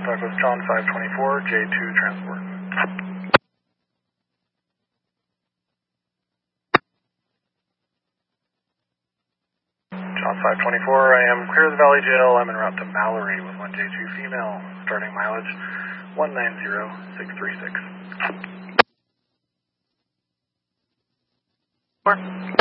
Talk with John 524, J2 Transport. John 524, I am clear of the Valley Jail. I'm en route to Mallory with 1J2 female, starting mileage 190636.